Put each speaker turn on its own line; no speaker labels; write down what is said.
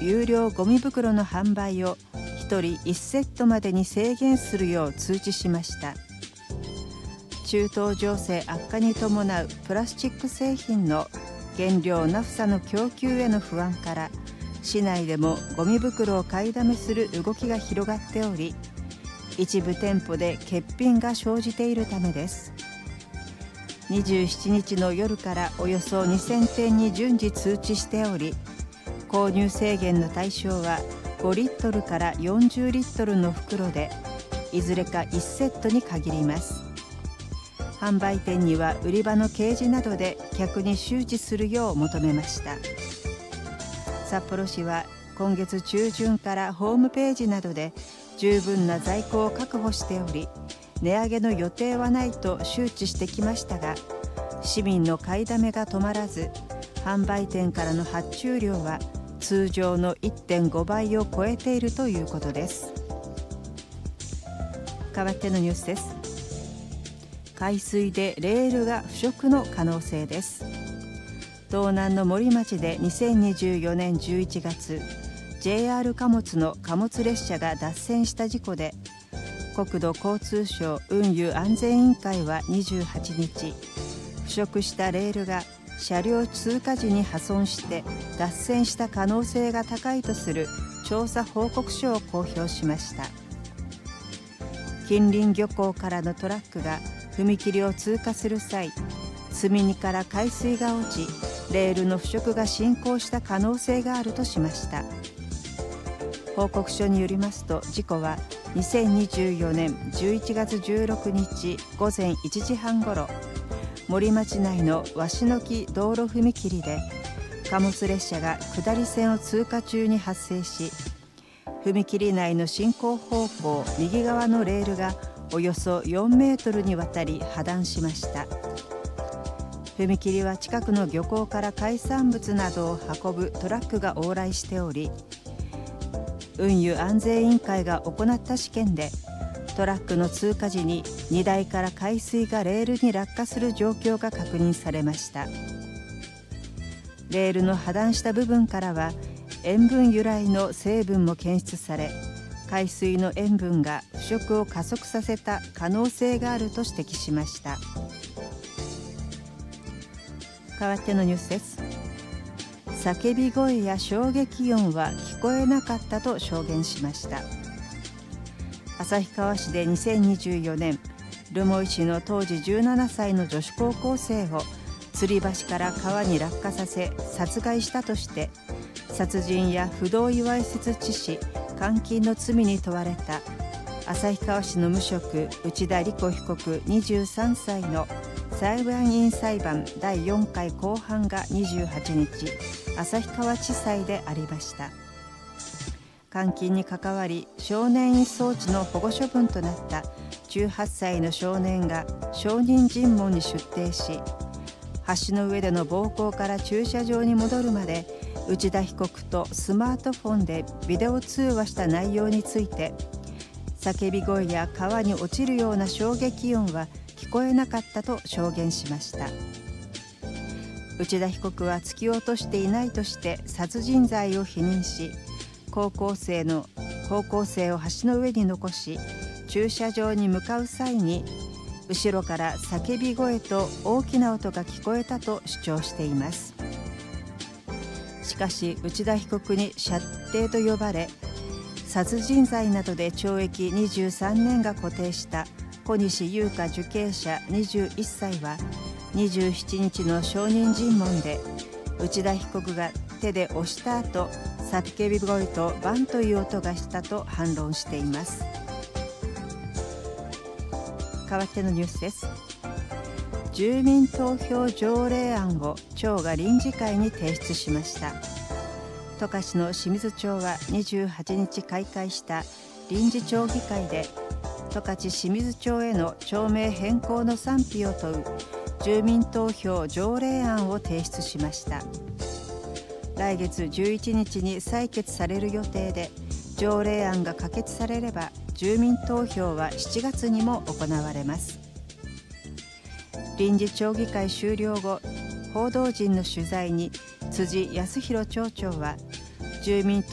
有料ゴミ袋の販売を1人1セットまでに制限するよう通知しました。中東情勢悪化に伴うプラスチック製品の原料ナフサの供給への不安から、市内でもゴミ袋を買いだめする動きが広がっており、一部店舗で欠品が生じているためです。27日の夜からおよそ2000店に順次通知しており、購入制限の対象は5リットルから40リットルの袋で、いずれか1セットに限ります。販売店には売り場の掲示などで客に周知するよう求めました。札幌市は今月中旬からホームページなどで十分な在庫を確保しており、値上げの予定はないと周知してきましたが、市民の買いだめが止まらず、販売店からの発注量は通常の 1.5 倍を超えているということです。代わってのニュースです。海水でレールが腐食の可能性です。道南の森町で2024年11月、JR 貨物の貨物列車が脱線した事故で、国土交通省運輸安全委員会は28日、腐食したレールが車両通過時に破損して脱線した可能性が高いとする調査報告書を公表しました。近隣漁港からのトラックが踏切を通過する際、積み荷から海水が落ち、レールの腐食が進行した可能性があるとしました。報告書によりますと、事故は2024年11月16日午前1時半ごろ、森町内の鷲の木道路踏切で貨物列車が下り線を通過中に発生し、踏切内の進行方向右側のレールがおよそ4メートルにわたり破断しました。踏切は近くの漁港から海産物などを運ぶトラックが往来しており、運輸安全委員会が行った試験で、トラックの通過時に荷台から海水がレールに落下する状況が確認されました。レールの破断した部分からは塩分由来の成分も検出され、海水の塩分が腐食を加速させた可能性があると指摘しました。代わってのニュースです。叫び声や衝撃音は聞こえなかったと証言しました。旭川市で2024年、留萌市の当時17歳の女子高校生を吊り橋から川に落下させ殺害したとして、殺人や不同意わいせつ致死、監禁の罪に問われた旭川市の無職内田理子被告23歳の裁判員裁判第4回公判が28日、旭川地裁でありました。監禁に関わり少年院送致の保護処分となった18歳の少年が証人尋問に出廷し、橋の上での暴行から駐車場に戻るまで内田被告とスマートフォンでビデオ通話した内容について、叫び声や川に落ちるような衝撃音は聞こえなかったと証言しました。内田被告は突き落としていないとして殺人罪を否認し、高校生を橋の上に残し、駐車場に向かう際に後ろから叫び声と大きな音が聞こえたと主張しています。しかし内田被告に舎弟と呼ばれ、殺人罪などで懲役23年が固定した小西優香受刑者21歳は27日の証人尋問で、内田被告が手で押した後、叫び声とバンという音がしたと反論しています。代わってのニュースです。住民投票条例案を町が臨時会に提出しました。十勝の清水町は28日開会した臨時町議会で、十勝清水町への町名変更の賛否を問う住民投票条例案を提出しました。来月11日に採決される予定で、条例案が可決されれば住民投票は7月にも行われます。臨時町議会終了後、報道陣の取材に辻康弘町長は、住民